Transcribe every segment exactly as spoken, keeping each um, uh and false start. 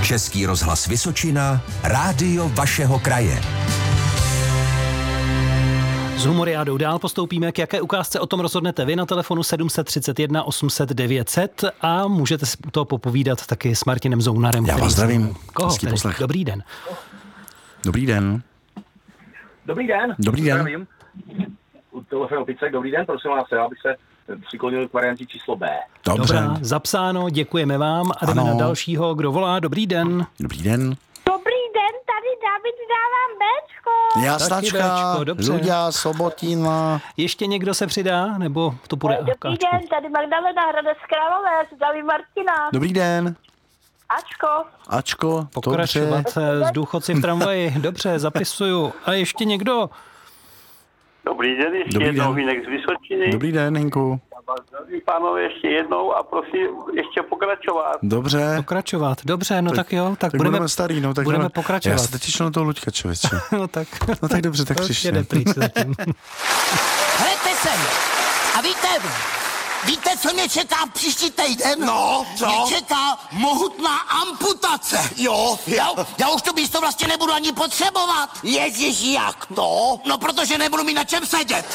Český rozhlas Vysočina, rádio vašeho kraje. S Humoriádou dál postoupíme, k jaké ukázce o tom rozhodnete vy na telefonu sedm set třicet jedna osm set devět set a můžete si to popovídat taky s Martinem Zounarem. Já vás zdravím. Koho? Dobrý den. Dobrý den. Dobrý den. Dobrý den. Zdravím. U telefonu Picek, dobrý den, prosím vás, já bych se přiklonil k variantě číslo B. Dobře. Dobrá, zapsáno, děkujeme vám a jdeme Ano. na dalšího, kdo volá. Dobrý den. Dobrý den. Dobrý den, tady David, dávám Béčko. Jasnačka, Béčko, dobře. Luďa, Sobotina. Ještě někdo se přidá, nebo to bude Dobrý Ačko? den, tady Magdalena Hradec Králové, zdraví Martina. Dobrý den. Ačko. Ačko, Pokračovat dobře. s důchodci v tramvaji. Dobře, zapisuju. A ještě někdo? Dobrý den, ještě Dobrý jednou den. Hinek z Vysočiny. Dobrý den, Hinku. Zdraví pánové ještě jednou a prosím ještě pokračovat. Dobře. Pokračovat. Dobře, no tak, tak jo. Tak, Tak budeme, budeme starý, no tak budeme jdeme. pokračovat. Já se teď těším na toho Luďka, člověče. No tak. No tak dobře, tak To příště. jde pryč zatím. Hledajte sem. A víte, víte, co mě čeká příští týden? No, co? Mě čeká mohutná amputace. Jo, Já, já už to místo vlastně nebudu ani potřebovat. Ježiš, jak to? No, protože nebudu mít na čem sedět.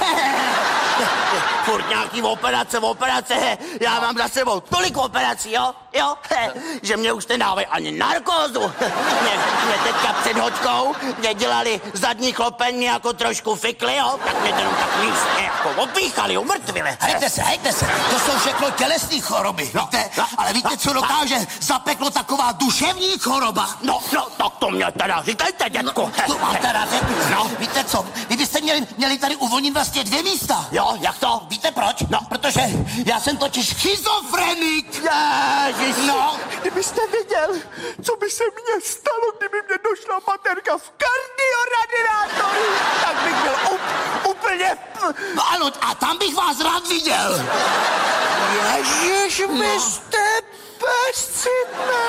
Furt nějaký operace, operace, já mám za sebou tolik operací, jo, jo, že mě už nedávají ani narkózu. Mě, mě teďka před hoďkou, mě dělali zadní klopeň, jako trošku fikli, jo, tak mě to jenom tak místně jako opíchali, umrtvili. Hejte se, hejte se. To jsou všechno tělesné choroby, No, víte? no, Ale víte, no, co dokáže zapeklo taková duševní choroba? No, no, tak to mě teda říkajte, dětku. To vám teda řeknu. No. Víte co, vy byste měli, měli tady uvolnit vlastně dvě místa. Jo, jak to? Víte proč? No. Protože já jsem totiž schizofrenik. Ježiš. No. Kdybyste viděl, co by se mně stalo, kdyby mě došla baterka v kardioradiátoru, tak bych byl up, úplně... No ano, a tam bych vás rád viděl. Ježiš, vy jste bezcitné.